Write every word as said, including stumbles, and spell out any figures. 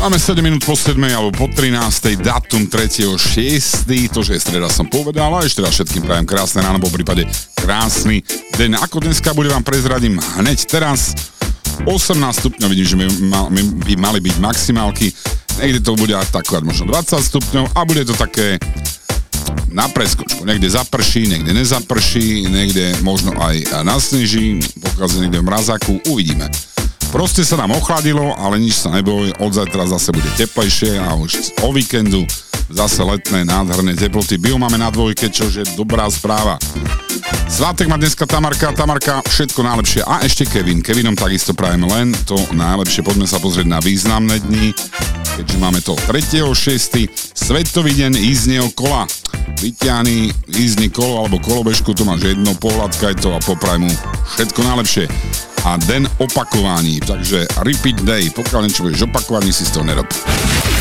Máme sedem minút po siedmej alebo po trinástej, datum tretieho šiesteho To, že je streda, som povedal, a ešte raz všetkým prajem krásne ráno, po prípade krásny deň. Ako dneska bude, vám prezradím hneď teraz. osemnásť stupňov, vidím, že by, mal, by mali byť maximálky. Niekde to bude takovať možno dvadsať stupňov a bude to také na preskočku. Niekde zaprší, niekde nezaprší, niekde možno aj nasneží, pokiaľ sa niekde v mrazáku, uvidíme. Proste sa nám ochladilo, ale nič sa neboj, od zajtra zase bude teplejšie a už o víkendu zase letné nádherné teploty. Bio máme na dvojke, čož je dobrá správa. Svátek má dneska Tamarka, Tamarka, všetko najlepšie a ešte Kevin. Kevinom takisto prajem len to najlepšie. Poďme sa pozrieť na významné dni, keďže máme to tretieho šiesteho Svetový deň jízdneho kola. Vyťahni jízdne kolo alebo kolobežku, to máš jedno, pohľadkaj to a popraj mu všetko najlepšie. A den opakovaní, takže repeat day, pokiaľ niečo budeš opakovať, si z toho nerob.